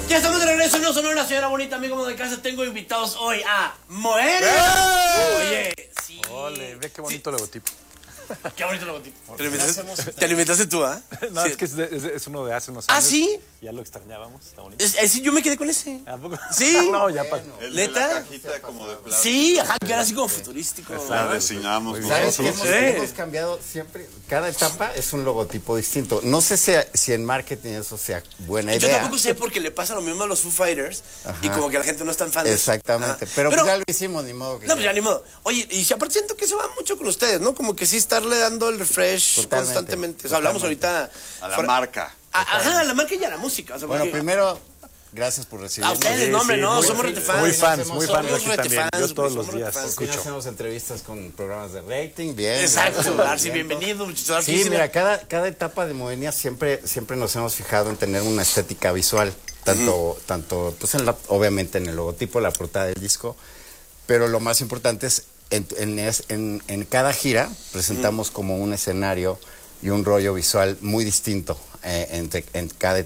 Ya estamos de regreso en No Sonora, señora bonita, amigo de casa. Tengo invitados hoy a Moenia. Oye, sí. Ole, ve qué bonito logotipo. Qué bonito logotipo. ¿Te lo inventaste tú, ah? No, Sí. es que es uno de hace unos años. ¿Ah, sí? Ya lo extrañábamos, está bonito. Sí, yo me quedé con ese. ¿A poco? Sí. No, ya pasó. El de ¿Neta? la cajita como de plástico. Sí, ajá, que era así como futurístico. La diseñamos ¿Sabes que nosotros. hemos cambiado siempre? Cada etapa es un logotipo distinto. No sé si en marketing eso sea buena Yo idea. tampoco sé porque le pasa lo mismo a los Foo Fighters. Ajá. Y como que la gente no es tan fan de eso. Exactamente. Ajá. Pero pues ya lo hicimos, ni modo que... No, pues ya ni modo. Oye, y si aparte siento que se va mucho con ustedes, ¿no? Como que sí estarle dando el refresh Totalmente, constantemente. O sea, hablamos ahorita... A la marca. Ajá, a la marca y a la música. O sea, Bueno, porque- primero, gracias por recibirnos. A ustedes, no, hombre, no, muy- somos rete fans. Muy fans Somos de aquí rete también. fans, Yo todos somos los rete días fans. Aquí escucho. hacemos entrevistas con programas de rating, bien. Exacto, gracias, Arci, bien. bienvenido, muchachos. Arci, Sí, sí, mira, cada etapa de Moenia siempre nos hemos fijado en tener una estética visual, tanto pues obviamente en el logotipo, la portada del disco, pero lo más importante es en cada gira presentamos como un escenario y un rollo visual muy distinto en cada